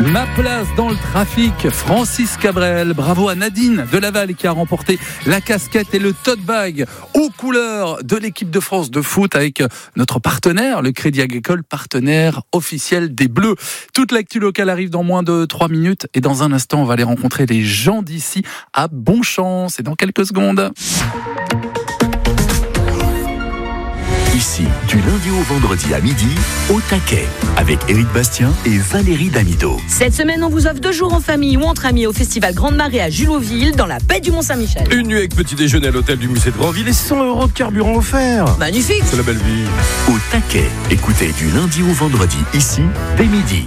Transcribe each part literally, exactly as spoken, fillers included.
Ma place dans le trafic, Francis Cabrel. Bravo à Nadine de Laval qui a remporté la casquette et le tote bag aux couleurs de l'équipe de France de foot avec notre partenaire, le Crédit Agricole, partenaire officiel des Bleus. Toute l'actu locale arrive dans moins de trois minutes et dans un instant, on va aller rencontrer les gens d'ici à Bonchamp. C'est dans quelques secondes. Ici, du lundi au vendredi à midi, au taquet, avec Éric Bastien et Valérie Damido. Cette semaine, on vous offre deux jours en famille ou entre amis au festival Grande Marée à Juloville, dans la baie du Mont-Saint-Michel. Une nuit avec petit déjeuner à l'hôtel du musée de Grandville et cent euros de carburant offert. Magnifique. C'est la belle vie. Au taquet, écoutez du lundi au vendredi, ici, dès midi.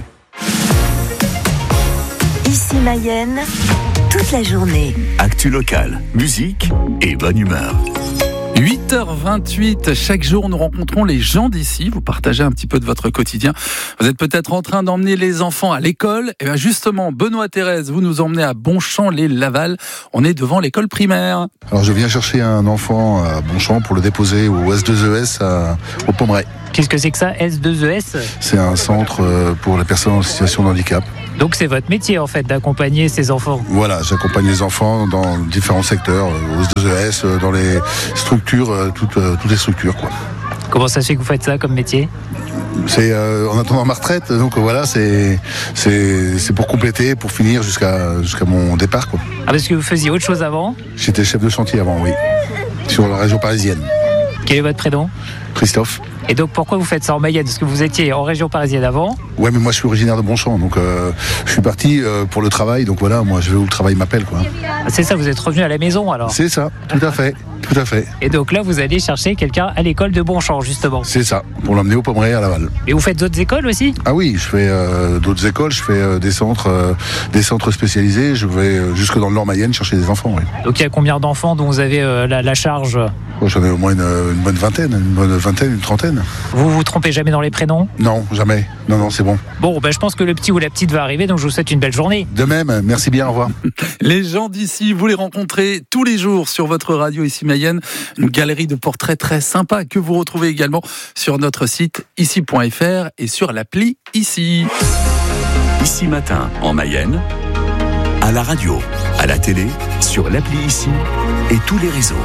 Ici Mayenne, toute la journée. Actu locale, musique et bonne humeur. huit heures vingt-huit, chaque jour nous rencontrons les gens d'ici, vous partagez un petit peu de votre quotidien. Vous êtes peut-être en train d'emmener les enfants à l'école, et bien justement, Benoît Thérèse, vous nous emmenez à Bonchamp-les-Laval, on est devant l'école primaire. Alors je viens chercher un enfant à Bonchamp pour le déposer au S deux E S à, au Pommeraye. Qu'est-ce que c'est que ça, S deux E S ? C'est un centre pour les personnes en situation de handicap. Donc c'est votre métier en fait d'accompagner ces enfants. Voilà, j'accompagne les enfants dans différents secteurs, au S deux E S, dans les structures, toutes, toutes les structures quoi. Comment ça se fait que vous faites ça comme métier ? C'est euh, en attendant ma retraite, donc voilà, c'est, c'est, c'est pour compléter, pour finir jusqu'à, jusqu'à mon départ quoi. Ah parce que vous faisiez autre chose avant ? J'étais chef de chantier avant, oui, sur la région parisienne. Quel est votre prénom ? Christophe. Et donc pourquoi vous faites ça en Mayenne ? Parce que vous étiez en région parisienne avant ? Ouais, mais moi je suis originaire de Bonchamp, donc euh, je suis parti euh, pour le travail, donc voilà, moi je vais où le travail m'appelle quoi. Ah, c'est ça, vous êtes revenu à la maison alors ? C'est ça, tout à fait, tout à fait. Et donc là vous allez chercher quelqu'un à l'école de Bonchamp justement ? C'est ça, pour l'emmener au Pommeraye à Laval. Et vous faites d'autres écoles aussi ? Ah oui, je fais euh, d'autres écoles, je fais euh, des centres, euh, des centres spécialisés, je vais euh, jusque dans le Nord Mayenne chercher des enfants. Oui. Donc il y a combien d'enfants dont vous avez euh, la, la charge ? Oh, j'en ai au moins une, une bonne vingtaine, une bonne vingtaine, une trentaine. Vous vous trompez jamais dans les prénoms ? Non, jamais. Non, non, c'est bon. Bon, ben, je pense que le petit ou la petite va arriver, donc je vous souhaite une belle journée. De même, merci bien, au revoir. Les gens d'ici, vous les rencontrez tous les jours sur votre radio ici Mayenne. Une galerie de portraits très sympa que vous retrouvez également sur notre site ici point f r et sur l'appli Ici. Ici matin, en Mayenne, à la radio, à la télé, sur l'appli Ici et tous les réseaux.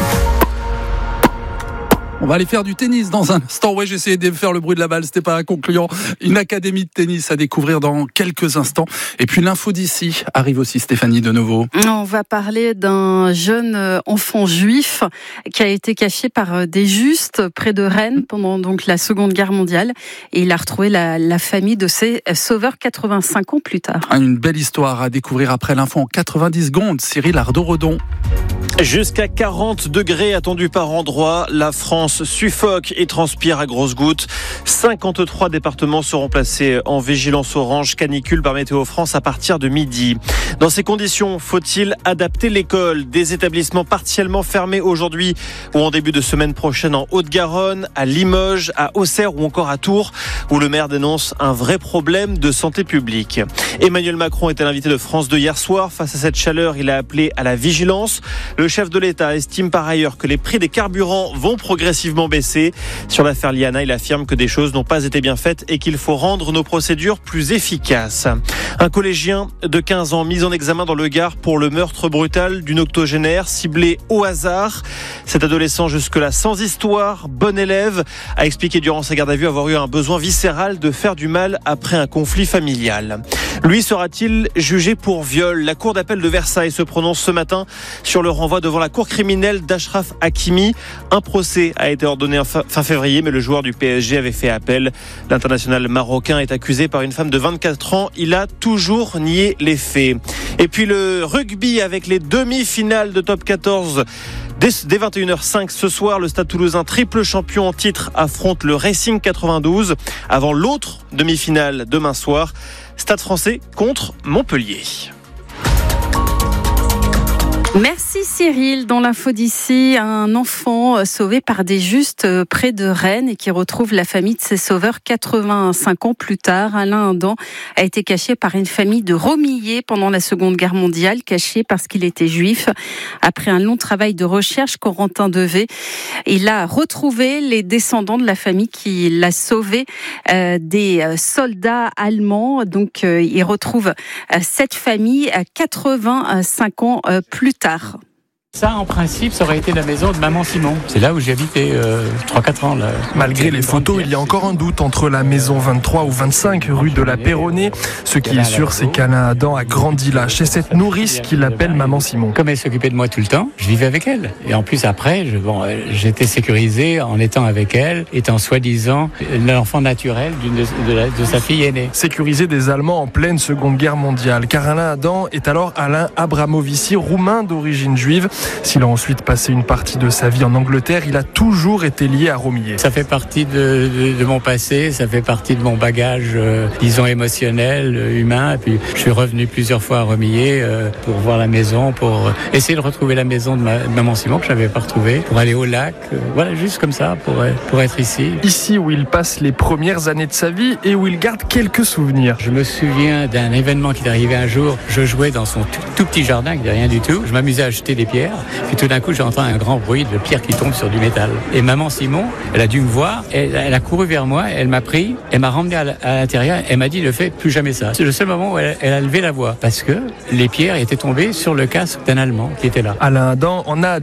On va aller faire du tennis dans un instant. Ouais, j'ai essayé de faire le bruit de la balle, c'était pas concluant. Une académie de tennis à découvrir dans quelques instants. Et puis l'info d'ici arrive aussi, Stéphanie de nouveau. On va parler d'un jeune enfant juif qui a été caché par des justes près de Rennes pendant donc la Seconde Guerre mondiale. Et il a retrouvé la, la famille de ses sauveurs quatre-vingt-cinq ans plus tard. Une belle histoire à découvrir après l'info en quatre-vingt-dix secondes. Cyril Ardo-Redon. Jusqu'à quarante degrés attendus par endroit. La France suffoque et transpire à grosses gouttes. cinquante-trois départements seront placés en vigilance orange canicule par Météo France à partir de midi. Dans ces conditions, faut-il adapter l'école ? Des établissements partiellement fermés aujourd'hui ou en début de semaine prochaine en Haute-Garonne, à Limoges, à Auxerre ou encore à Tours, où le maire dénonce un vrai problème de santé publique. Emmanuel Macron était l'invité de France deux hier soir. Face à cette chaleur, il a appelé à la vigilance. Le chef de l'État estime par ailleurs que les prix des carburants vont progressivement baisser. Sur l'affaire Liana, il affirme que des choses n'ont pas été bien faites et qu'il faut rendre nos procédures plus efficaces. Un collégien de quinze ans mis en examen dans le Gard pour le meurtre brutal d'une octogénaire ciblée au hasard. Cet adolescent jusque-là sans histoire, bon élève, a expliqué durant sa garde à vue avoir eu un besoin viscéral de faire du mal après un conflit familial. Lui sera-t-il jugé pour viol ? La cour d'appel de Versailles se prononce ce matin sur le renvoi devant la cour criminelle d'Achraf Hakimi. Un procès a été ordonné fin février, mais le joueur du P S G avait fait appel. L'international marocain est accusé par une femme de vingt-quatre ans. Il a toujours nié les faits. Et puis le rugby avec les demi-finales de top quatorze. Dès vingt et une heures cinq ce soir, le Stade Toulousain, triple champion en titre, affronte le Racing quatre-vingt-douze avant l'autre demi-finale demain soir. Stade Français contre Montpellier. Merci Cyril. Dans l'info d'ici, un enfant sauvé par des justes près de Rennes et qui retrouve la famille de ses sauveurs quatre-vingt-cinq ans plus tard. Alain Adam a été caché par une famille de Romillé pendant la Seconde Guerre mondiale, caché parce qu'il était juif. Après un long travail de recherche, Corentin Devet, il a retrouvé les descendants de la famille qui l'a sauvé euh, des soldats allemands. Donc euh, il retrouve euh, cette famille quatre-vingt-cinq ans euh, plus tard. Ça, en principe, ça aurait été la maison de Maman Simon. C'est là où j'ai habité euh, trois quatre ans. Là. Malgré les photos, il y a encore un doute entre la maison vingt-trois ou vingt-cinq rue de la Péronnée. Ce qui est sûr, c'est qu'Alain Adam a grandi là, chez cette nourrice qu'il appelle Maman Simon. Comme elle s'occupait de moi tout le temps, je vivais avec elle. Et en plus, après, je, bon, j'étais sécurisé en étant avec elle, étant soi-disant l'enfant naturel d'une de, de, la, de sa fille aînée. Sécurisé des Allemands en pleine Seconde Guerre mondiale. Car Alain Adam est alors Alain Abramovici, roumain d'origine juive. S'il a ensuite passé une partie de sa vie en Angleterre, il a toujours été lié à Romillé. Ça fait partie de, de, de mon passé, ça fait partie de mon bagage, euh, disons, émotionnel, euh, humain. Et puis, je suis revenu plusieurs fois à Romillé euh, pour voir la maison, pour essayer de retrouver la maison de, ma, de Maman Simon que je n'avais pas retrouvée, pour aller au lac. Euh, voilà, juste comme ça, pour, pour être ici. Ici où il passe les premières années de sa vie et où il garde quelques souvenirs. Je me souviens d'un événement qui est arrivé un jour. Je jouais dans son tout, tout petit jardin, qui n'avait rien du tout. Je m'amusais à jeter des pierres. Puis tout d'un coup, j'ai entendu un grand bruit de pierres qui tombent sur du métal. Et Maman Simon, elle a dû me voir, elle, elle a couru vers moi, elle m'a pris, elle m'a ramené à l'intérieur, elle m'a dit ne fais plus jamais ça. C'est le seul moment où elle, elle a levé la voix, parce que les pierres étaient tombées sur le casque d'un Allemand qui était là. Alain Adam en a